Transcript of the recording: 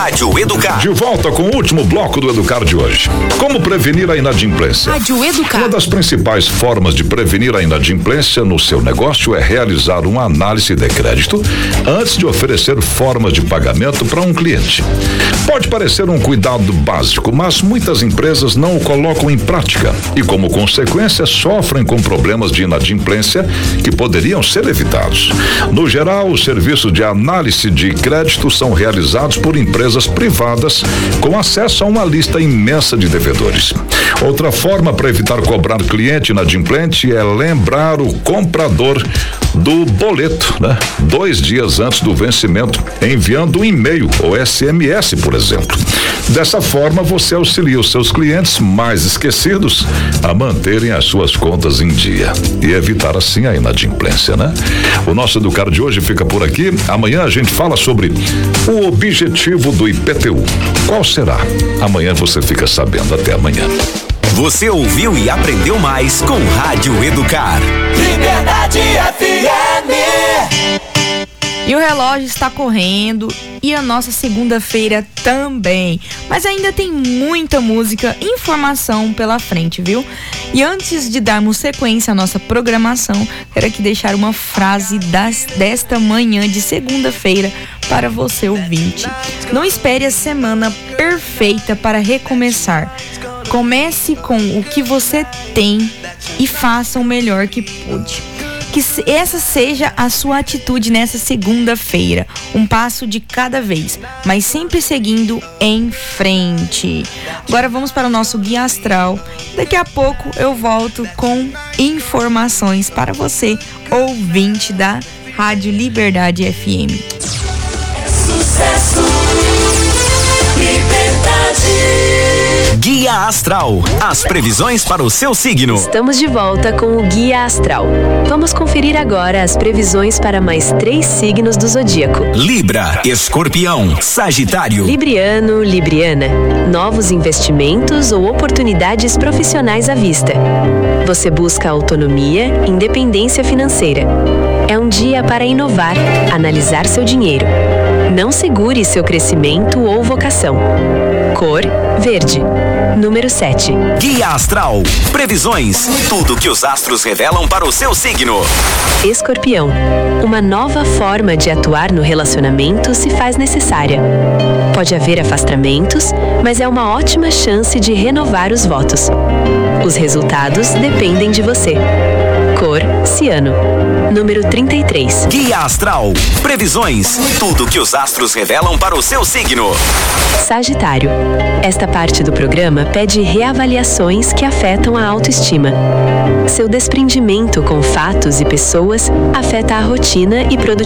Rádio Educar. De volta com o último bloco do Educar de hoje. Como prevenir a inadimplência? Rádio Educar. Uma das principais formas de prevenir a inadimplência no seu negócio é realizar uma análise de crédito antes de oferecer formas de pagamento para um cliente. Pode parecer um cuidado básico, mas muitas empresas não o colocam em prática e, como consequência, sofrem com problemas de inadimplência que poderiam ser evitados. No geral, os serviços de análise de crédito são realizados por empresas privadas com acesso a uma lista imensa de devedores. Outra forma para evitar cobrar cliente inadimplente é lembrar o comprador do boleto, 2 dias antes do vencimento, enviando um e-mail ou SMS, por exemplo. Dessa forma, você auxilia os seus clientes mais esquecidos a manterem as suas contas em dia e evitar assim a inadimplência, O nosso Educar de hoje fica por aqui. Amanhã a gente fala sobre o objetivo do IPTU. Qual será? Amanhã você fica sabendo. Até amanhã. Você ouviu e aprendeu mais com Rádio Educar. Liberdade FM. E o relógio está correndo e a nossa segunda-feira também. Mas ainda tem muita música e informação pela frente, viu? E antes de darmos sequência à nossa programação, quero aqui deixar uma frase desta manhã de segunda-feira para você, ouvinte. Não espere a semana perfeita para recomeçar. Comece com o que você tem e faça o melhor que pude. Que essa seja a sua atitude nessa segunda-feira. Um passo de cada vez, mas sempre seguindo em frente. Agora vamos para o nosso guia astral. Daqui a pouco eu volto com informações para você, ouvinte da Rádio Liberdade FM. Sucesso, liberdade. Guia Astral, as previsões para o seu signo. Estamos de volta com o Guia Astral. Vamos conferir agora as previsões para mais 3 signos do zodíaco. Libra, Escorpião, Sagitário. Libriano, Libriana. Novos investimentos ou oportunidades profissionais à vista. Você busca autonomia, independência financeira. É um dia para inovar, analisar seu dinheiro. Não segure seu crescimento ou vocação. Cor, verde. Número 7. Guia Astral. Previsões. Tudo que os astros revelam para o seu signo. Escorpião. Uma nova forma de atuar no relacionamento se faz necessária. Pode haver afastamentos, mas é uma ótima chance de renovar os votos. Os resultados dependem de você. Cor, ciano. Número 33. Guia Astral. Previsões. Tudo que os astros revelam para o seu signo. Sagitário. Esta parte do programa pede reavaliações que afetam a autoestima. Seu desprendimento com fatos e pessoas afeta a rotina e produtividade.